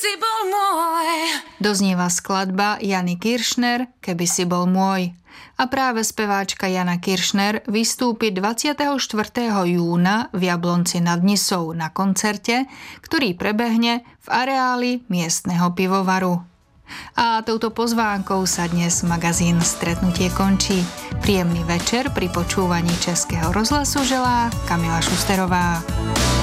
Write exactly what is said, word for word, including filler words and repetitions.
si bol môj. Doznieva skladba Jany Kiršner Keby si bol môj. A práve speváčka Jana Kiršner vystúpi dvadsiateho štvrtého júna v Jablonci nad Nisou na koncerte, ktorý prebehne v areáli miestneho pivovaru. A touto pozvánkou sa dnes magazín Stretnutie končí. Príjemný večer pri počúvaní Českého rozhlasu želá Kamila Šusterová.